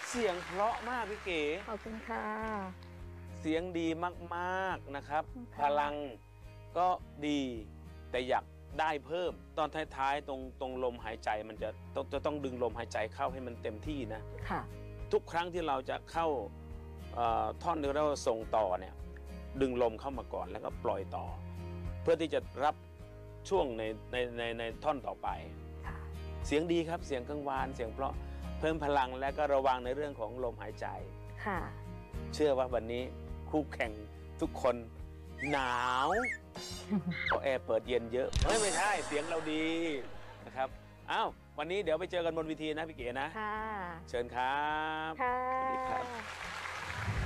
เสียงเพราะมากพี่เก๋ขอบคุณค่ะเสียงดีมากๆนะครับขอบคุณพค่ะลังก็ดีแต่อยากได้เพิ่มตอนท้ายๆตรงลมหายใจมันจะต้องดึงลมหายใจเข้าให้มันเต็มที่นะค่ะทุกครั้งที่เราจะเข้าท่อนที่เราส่งต่อเนี่ยดึงลมเข้ามาก่อนแล้วก็ปล่อยต่อ เพื่อที่จะรับช่วงในท่อนต่อไปค่ะเสียงดีครับเสียงกังวานเสียงเพราะเพิ่มพลังและก็ระวังในเรื่องของลมหายใจค่ะเชื่อว่าวันนี้คู่แข่งทุกคนหนาวเพราะแอร์เปิดเย็นเยอะไม่ใช่เสียงเราดีนะครับอ้าววันนี้เดี๋ยวไปเจอกันบนเวทีนะพี่เก๋นะค่ะเชิญครับค่ะสวัสดีครับ